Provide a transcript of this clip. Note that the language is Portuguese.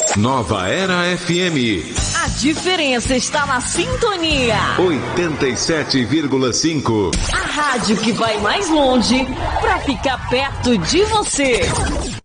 Nova Era FM. A diferença está na sintonia. 87,5. A rádio que vai mais longe para ficar perto de você.